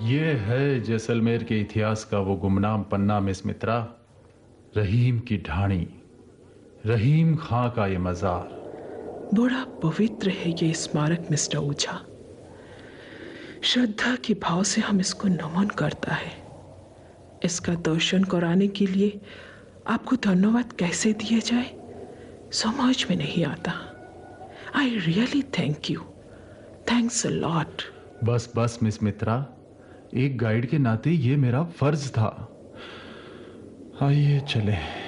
ये है जैसलमेर के इतिहास का वो गुमनाम पन्ना मिस मित्रा, रहीम की ढाणी, रहीम खां का ये मजार। बड़ा पवित्र है ये स्मारक मिस्टर ओझा। श्रद्धा के भाव से हम इसको नमन करता है। इसका दर्शन कराने के लिए आपको धन्यवाद कैसे दिया जाए समझ में नहीं आता। I really thank you. Thanks a lot. बस बस मिस मित्रा, एक गाइड के नाते ये मेरा फर्ज था। आइए चलें।